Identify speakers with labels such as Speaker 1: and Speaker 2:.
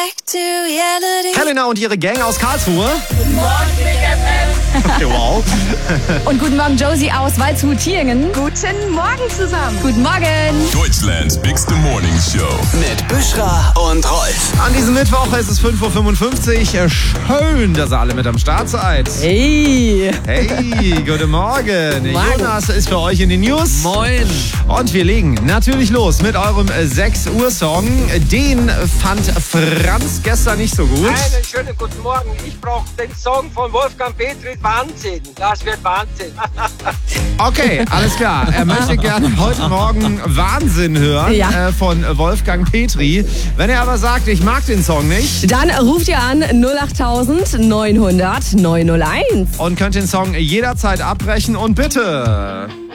Speaker 1: Helena und ihre Gang aus Karlsruhe.
Speaker 2: Guten Morgen, Big FM.
Speaker 1: Wow.
Speaker 3: Und guten Morgen, Josie aus Waldshut-Tieringen.
Speaker 4: Guten Morgen zusammen.
Speaker 3: Guten Morgen.
Speaker 5: Deutschlands Bigste Morning Show.
Speaker 6: Mit Büschra und Rolf.
Speaker 1: An diesem Mittwoch ist es 5.55 Uhr. Schön, dass ihr alle mit am Start seid.
Speaker 3: Hey.
Speaker 1: Hey, guten Morgen. Jonas ist für euch in den News.
Speaker 7: Moin.
Speaker 1: Und wir legen natürlich los mit eurem 6 Uhr Song. Den fand Franz gestern nicht so gut.
Speaker 2: Einen schönen guten Morgen. Ich brauche den Song von Wolfgang Petri, Wahnsinn. Das wird Wahnsinn.
Speaker 1: Okay, alles klar. Er möchte gerne heute Morgen Wahnsinn hören von Wolfgang Petri. Wenn er aber sagt, ich mag den Song nicht,
Speaker 3: Dann ruft ihr an 08000 900 901.
Speaker 1: und könnt den Song jederzeit abbrechen und bitte